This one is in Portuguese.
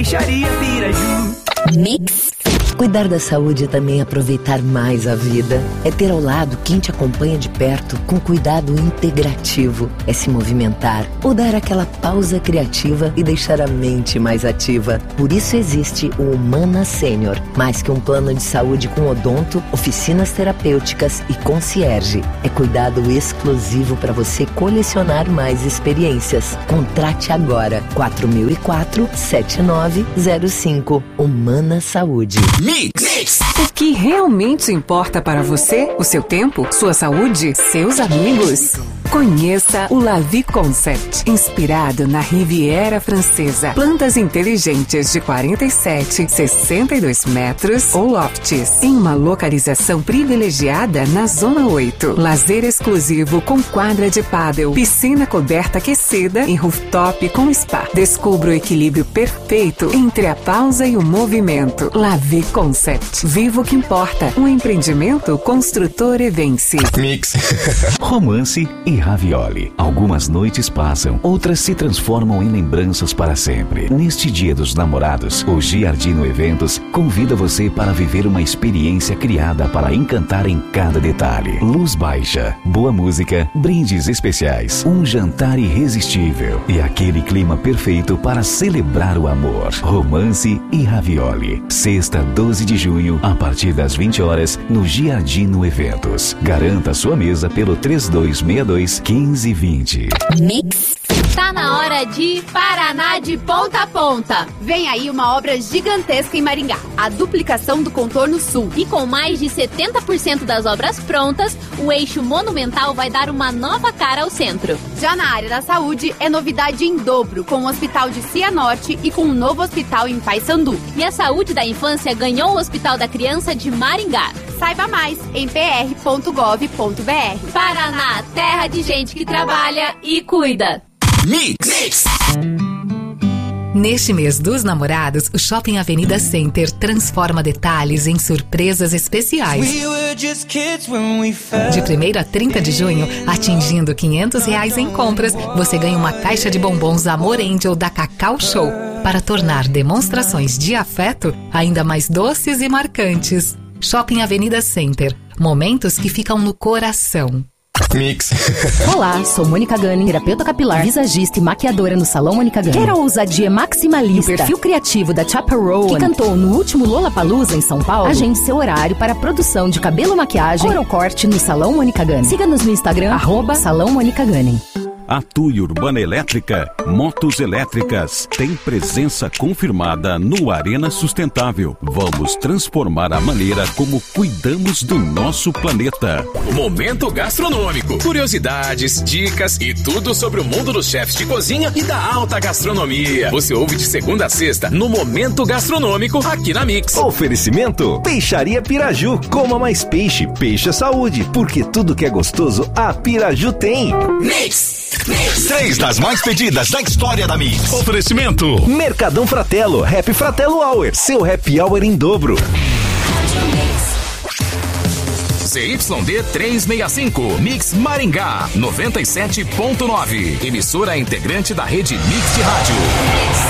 Peixaria Piraju. Mix. Cuidar da saúde é também aproveitar mais a vida. É ter ao lado quem te acompanha de perto com cuidado integrativo. É se movimentar ou dar aquela pausa criativa e deixar a mente mais ativa. Por isso existe o Humana Sênior. Mais que um plano de saúde com odonto, oficinas terapêuticas e concierge. É cuidado exclusivo para você colecionar mais experiências. Contrate agora. 4004-7905. Humana Saúde. Mix. O que realmente importa para você? O seu tempo? Sua saúde? Seus amigos? Conheça o La Vie Concept, inspirado na Riviera Francesa. Plantas inteligentes de 47, 62 metros ou lofts, em uma localização privilegiada na Zona 8. Lazer exclusivo com quadra de pádel, piscina coberta aquecida e rooftop com spa. Descubra o equilíbrio perfeito entre a pausa e o movimento. La Vie Concept. Viva o que importa. Um empreendimento construtor Evense. Mix. Romance e Ravioli. Algumas noites passam, outras se transformam em lembranças para sempre. Neste Dia dos Namorados, o Giardino Eventos convida você para viver uma experiência criada para encantar em cada detalhe. Luz baixa, boa música, brindes especiais, um jantar irresistível e aquele clima perfeito para celebrar o amor. Romance e Ravioli. Sexta, 12 de junho, a partir das 20 horas, no Giardino Eventos. Garanta sua mesa pelo 3262-1520. Mix. Tá na hora de Paraná de ponta a ponta. Vem aí uma obra gigantesca em Maringá, a duplicação do contorno sul. E com mais de 70% das obras prontas, o eixo monumental vai dar uma nova cara ao centro. Já na área da saúde, é novidade em dobro, com o Hospital de Cianorte e com um novo hospital em Paissandu. E a saúde da infância ganhou o Hospital da Criança de Maringá. Saiba mais em pr.gov.br. Paraná, terra de gente que trabalha e cuida. Mix. Neste mês dos namorados, o Shopping Avenida Center transforma detalhes em surpresas especiais. De 1º a 30 de junho, atingindo R$500 em compras, você ganha uma caixa de bombons Amor Angel da Cacau Show, para tornar demonstrações de afeto ainda mais doces e marcantes. Shopping Avenida Center. Momentos que ficam no coração. Mix. Olá, sou Mônica Gunning, terapeuta capilar, visagista e maquiadora no Salão Mônica Gunning. Quer a ousadia maximalista, o perfil criativo da Chaperone, que cantou no último Lollapalooza em São Paulo? Agende seu horário para a produção de cabelo, maquiagem, cor ou corte no Salão Mônica Gunning. Siga-nos no Instagram, @Salão Mônica Gunning. A Tui Urbana Elétrica, motos elétricas, tem presença confirmada no Arena Sustentável. Vamos transformar a maneira como cuidamos do nosso planeta. Momento gastronômico. Curiosidades, dicas e tudo sobre o mundo dos chefes de cozinha e da alta gastronomia. Você ouve de segunda a sexta no Momento Gastronômico aqui na Mix. Oferecimento Peixaria Piraju. Coma mais peixe, peixe é saúde, porque tudo que é gostoso a Piraju tem. Mix. 3 das mais pedidas da história da Mix. Oferecimento Mercadão Fratello, Happy Fratello Hour, seu happy hour em dobro. ZYD 365, Mix Maringá, 97.9. Emissora integrante da rede Mix de Rádio.